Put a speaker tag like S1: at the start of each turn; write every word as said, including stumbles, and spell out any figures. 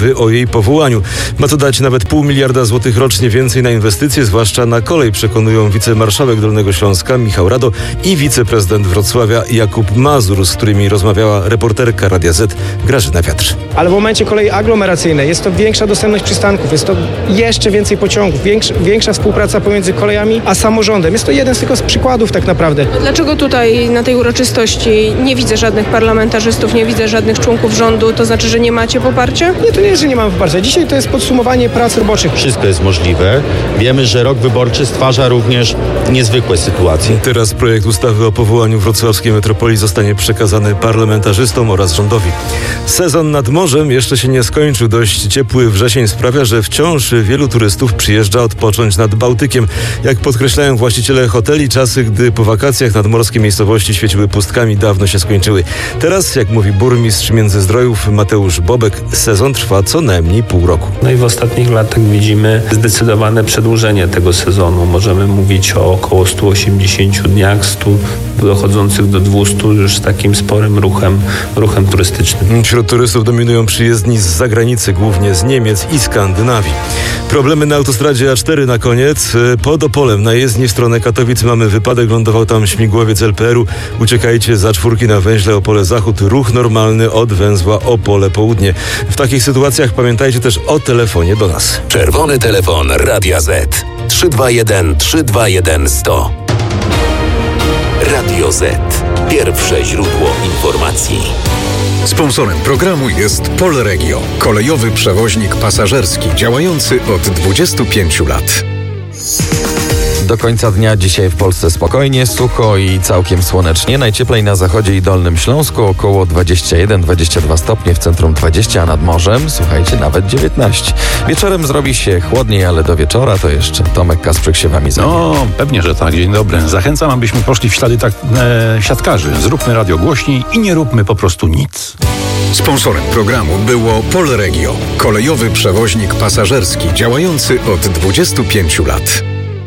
S1: ustawy o jej powołaniu. Ma to dać nawet pół miliarda złotych rocznie więcej na inwestycje, zwłaszcza na kolej, przekonują wicemarszałek Dolnego Śląska Michał Rado i wiceprezydent Wrocławia Jakub Mazur, z którymi rozmawiała reporterka Radia Z Grażyna Wiatr.
S2: Ale w momencie kolei aglomeracyjnej jest to większa dostępność przystanków, jest to jeszcze więcej pociągów, większa, większa współpraca pomiędzy kolejami a samorządem. Jest to jeden z tylko z przykładów tak naprawdę.
S3: Dlaczego tutaj na tej uroczystości nie widzę żadnych parlamentarzystów, nie widzę żadnych członków rządu? To znaczy, że nie macie poparcia?
S2: Nie, to nie jest, że nie mamy poparcia. Dzisiaj to jest podsumowanie prac roboczych.
S4: Wszystko jest możliwe. Wiemy, że rok wyborczy stwarza również niezwykłe sytuacje.
S1: Teraz projekt ustawy o powołaniu wrocławskiej metropolii zostanie przekazany parlamentarzystom oraz rządowi. Sezon nad morzem jeszcze się nie skończył. Dość ciepły wrzesień sprawia, że wciąż wielu turystów przyjeżdża odpocząć nad Bałtykiem. Jak podkreślają właściciele hoteli, czasy, gdy po wakacjach nadmorskie miejscowości świeciły pustkami, dawno się skończyły. Teraz, jak mówi burmistrz Międzyzdrojów Mateusz Bobek, sezon trwa co najmniej pół roku.
S5: No i w ostatnich latach widzimy zdecydowane przedłużenie tego sezonu. Możemy mówić o około stu osiemdziesięciu dniach, stu dochodzących do dwustu już z takim sporym ruchem, ruchem turystycznym.
S1: Wśród turystów dominują przyjezdni z zagranicy, głównie z Niemiec i Skandynawii. Problemy na autostradzie A cztery na koniec. Pod Opolem na jezdni w stronę Katowic mamy wypadek, lądował tam śmigłowiec L P R u. Uciekajcie za czwórki na węźle Opole Zachód. Ruch normalny od węzła Opole Południe. W takich sytuacjach pamiętajcie też o telefonie do nas.
S6: Czerwony telefon Radia Z. trzy dwa jeden trzy dwa jeden sto. Radio Z. Pierwsze źródło informacji.
S7: Sponsorem programu jest Polregio, kolejowy przewoźnik pasażerski działający od dwudziestu pięciu lat.
S8: Do końca dnia dzisiaj w Polsce spokojnie, sucho i całkiem słonecznie. Najcieplej na zachodzie i Dolnym Śląsku, około dwadzieścia jeden dwadzieścia dwa stopnie, w centrum dwadzieścia, a nad morzem, słuchajcie, nawet dziewiętnaście. Wieczorem zrobi się chłodniej, ale do wieczora to jeszcze Tomek Kasprzyk się wami zajmie.
S9: No, pewnie, że tak. Dzień dobry. Zachęcam, abyśmy poszli w ślady tak, e, siatkarzy. Zróbmy radio głośniej i nie róbmy po prostu nic.
S7: Sponsorem programu było Polregio, kolejowy przewoźnik pasażerski działający od dwudziestu pięciu lat.